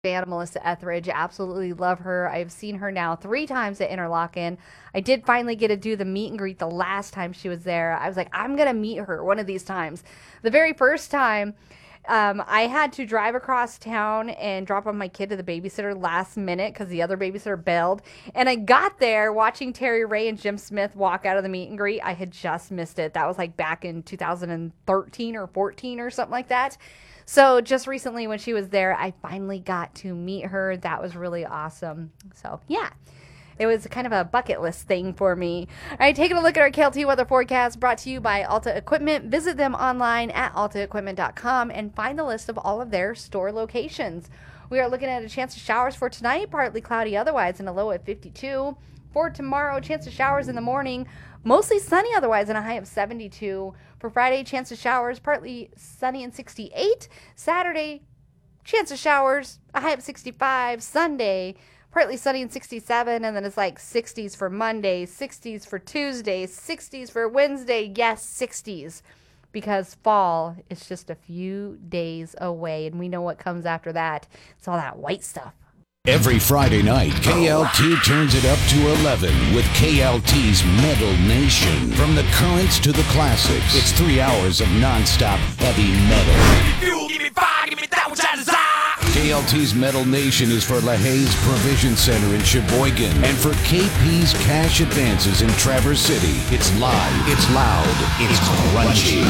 fan of Melissa Etheridge. Absolutely love her. I've seen her now 3 times at Interlochen. I did finally get to do the meet and greet the last time she was there. I was like, I'm going to meet her one of these times. The very first time, I had to drive across town and drop off my kid to the babysitter last minute because the other babysitter bailed. And I got there watching Terry Ray and Jim Smith walk out of the meet and greet. I had just missed it. That was like back in 2013 or 14 or something like that. So just recently when she was there, I finally got to meet her. That was really awesome. So yeah, it was kind of a bucket list thing for me. All right, taking a look at our KLT weather forecast brought to you by Alta Equipment. Visit them online at altaequipment.com and find a list of all of their store locations. We are looking at a chance of showers for tonight, partly cloudy otherwise, and a low at 52. For tomorrow, chance of showers in the morning, mostly sunny otherwise, and a high of 72. For Friday, chance of showers, partly sunny and 68. Saturday, chance of showers, a high of 65. Sunday, partly sunny and 67, and then it's like 60s for Monday, 60s for Tuesday, 60s for Wednesday. Yes, 60s, because fall is just a few days away, and we know what comes after that. It's all that white stuff. Every Friday night, KLT turns it up to 11 with KLT's Metal Nation. From the currents to the classics, it's 3 hours of nonstop heavy metal. Give me fire, give me that which I desire. KLT's Metal Nation is for LaHaye's Provision Center in Sheboygan and for KP's Cash Advances in Traverse City. It's live, it's loud, it's crunchy.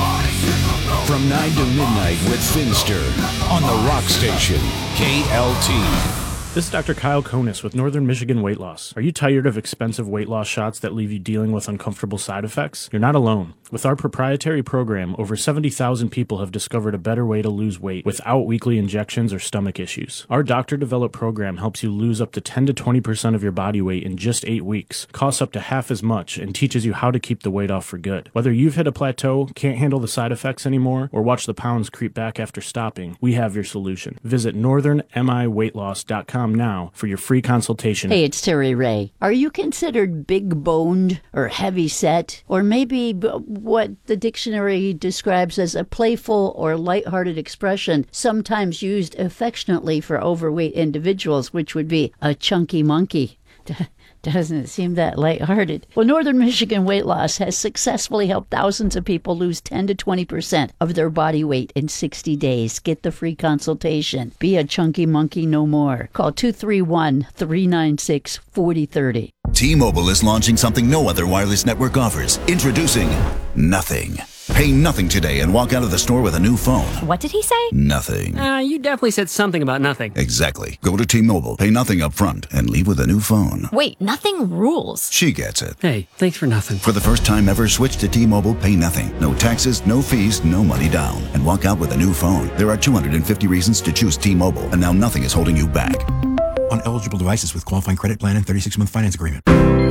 From 9 to midnight with Finster on the Rock Station, KLT. This is Dr. Kyle Konis with Northern Michigan Weight Loss. Are you tired of expensive weight loss shots that leave you dealing with uncomfortable side effects? You're not alone. With our proprietary program, over 70,000 people have discovered a better way to lose weight without weekly injections or stomach issues. Our doctor-developed program helps you lose up to 10 to 20% of your body weight in just 8 weeks, costs up to half as much, and teaches you how to keep the weight off for good. Whether you've hit a plateau, can't handle the side effects anymore, or watch the pounds creep back after stopping, we have your solution. Visit northernmiweightloss.com now for your free consultation. Hey, it's Terry Ray. Are you considered big-boned or heavy-set, or maybe what the dictionary describes as a playful or lighthearted expression, sometimes used affectionately for overweight individuals, which would be a chunky monkey? Doesn't seem that lighthearted. Well, Northern Michigan Weight Loss has successfully helped thousands of people lose 10 to 20% of their body weight in 60 days. Get the free consultation. Be a chunky monkey no more. Call 231-396-4030. T-Mobile is launching something no other wireless network offers. Introducing Nothing. Pay nothing today and walk out of the store with a new phone. What did he say? Nothing. You definitely said something about nothing. Exactly. Go to T-Mobile, pay nothing up front, and leave with a new phone. Wait, nothing rules. She gets it. Hey, thanks for nothing. For the first time ever, switch to T-Mobile, pay nothing. No taxes, no fees, no money down. And walk out with a new phone. There are 250 reasons to choose T-Mobile, and now nothing is holding you back. On eligible devices with qualifying credit plan and 36-month finance agreement.